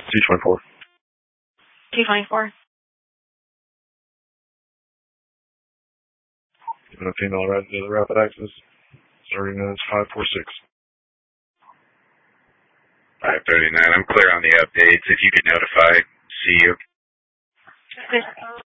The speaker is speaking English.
T24. T24. Giving a female right to the rapid access. Starting as 546. 539. I'm clear on the updates. If you could notify CU.